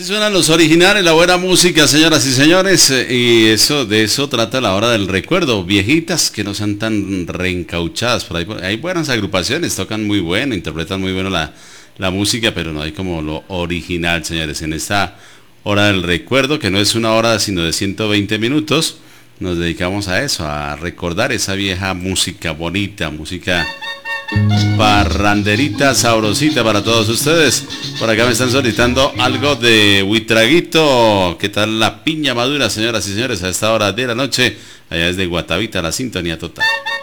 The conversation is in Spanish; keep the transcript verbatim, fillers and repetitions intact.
suenan los originales, la buena música, señoras y señores, y eso de eso trata la hora del recuerdo. Viejitas que no sean tan reencauchadas, por ahí hay buenas agrupaciones, tocan muy bueno, interpretan muy bueno la, la música, pero no hay como lo original, señores. En esta hora del recuerdo, que no es una hora sino de ciento veinte minutos, nos dedicamos a eso, a recordar esa vieja música bonita, música parranderita, sabrosita para todos ustedes. Por acá me están solicitando algo de Huitraguito. ¿Qué tal la piña madura, señoras y señores, a esta hora de la noche? Allá desde Guatavita, la sintonía total.